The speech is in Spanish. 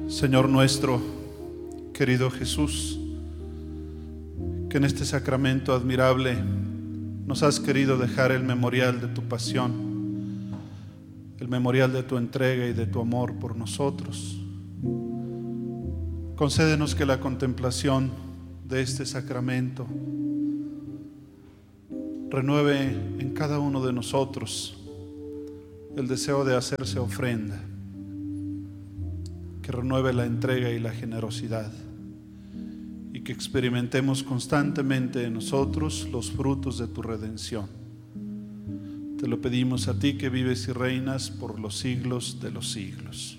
Señor nuestro, querido Jesús, que en este sacramento admirable nos has querido dejar el memorial de tu pasión, el memorial de tu entrega y de tu amor por nosotros. Concédenos que la contemplación de este sacramento renueve en cada uno de nosotros el deseo de hacerse ofrenda, que renueve la entrega y la generosidad, y que experimentemos constantemente en nosotros los frutos de tu redención. Te lo pedimos a ti, que vives y reinas por los siglos de los siglos.